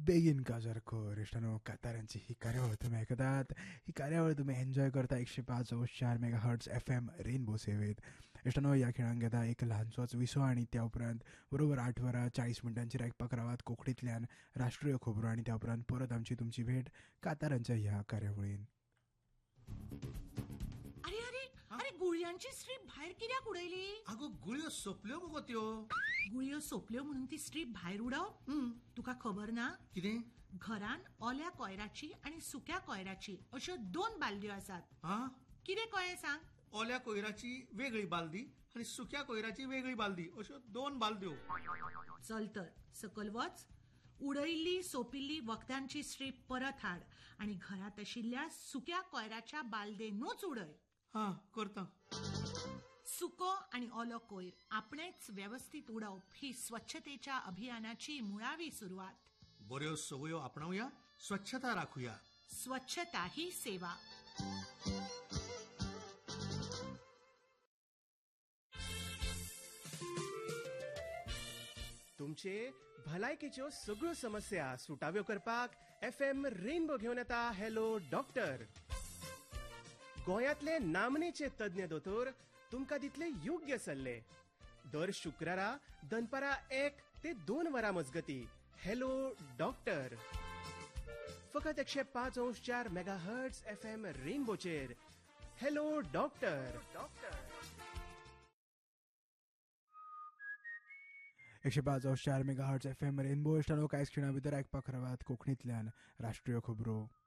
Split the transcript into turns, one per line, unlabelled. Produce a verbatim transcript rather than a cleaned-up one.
बेगीन काजार खोर इश्टानो कातारांची ही कार्यावळ तुम्ही ऐकतात. ही कार्यावळ तुम्ही एन्जॉय करता एकशे पाच अंश चार mega hertz F M rainbow सेवेत. इश्टानो ह्या खेळांक घेता एक ल्हानसोच विसो आनी त्या उपरांत बरोबर आठ वरां चाळीस मिनटांचेर आयकपाक रावात कोंकणींतल्यान राष्ट्रीय खबरो आनी त्या उपरांत परत आमची तुमची भेट कातारांच्या ह्या कार्यावळीन.
अरे अरे अरे गुळयांची स्ट्रीप भायर कित्याक उडयली?
आगो गुळयो सोंपल्यो मुगो त्यो.
गुळयो सोंपल्यो म्हणून ती स्ट्रीप भायर उडोवप? तुका खबर ना?
कितें?
घरान ओल्या कोयराची आणि सुक्या कोयराची अश्यो दोन बालद्यो आसात.
हा
कितें कळ्ळें सांग?
ओल्या कोयराची वेगळी बालदी आणि सुक्या कोयराची वेगळी बालदी अश्यो दोन बालद्यो.
चल तर सकल वच. उडयिल्ली सोंपिल्ली वखदांची स्ट्रीप परत हाड आणि घरात आशिल्ल्या सुक्या कोयराच्या बालदेनूच उडय.
हा करता.
सुको आणि ओलो कोयर आपणेच व्यवस्थित उडवप ही स्वच्छतेच्या अभियानाची मुळावी सुरुवात.
बऱ्यो सवयो आपणावया, स्वच्छता राखूया.
स्वच्छता ही सेवा.
तुमचे भलायकेच्यो सगळ्यो समस्या सुटाव्यो करपाक एफ एम रेनबो घेवन येता हॅलो डॉक्टर. गोंयांतले नामनेचे तज्ञ दोतोर तुमकां दितले योग्य सल्ले. दर शुक्रारा दनपारा एक ते दोन वरां मजगती हॅलो डॉक्टर. फकत एकशे पाच अंश चार mega hertz F M रेनबोचेर hello doctor.
एकशे पाच अंश चार mega hertz F M rainbow इश्टानो कांयच खिणां भितर आयकपाक रावात कोंकणींतल्यान राष्ट्रीय खबरो.